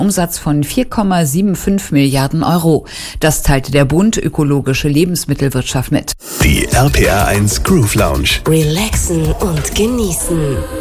Umsatz von 4,75 Milliarden Euro. Das teilte der Bund Ökologische Lebensmittelwirtschaft mit. Die RPR 1 Groove Lounge. Relaxen und genießen.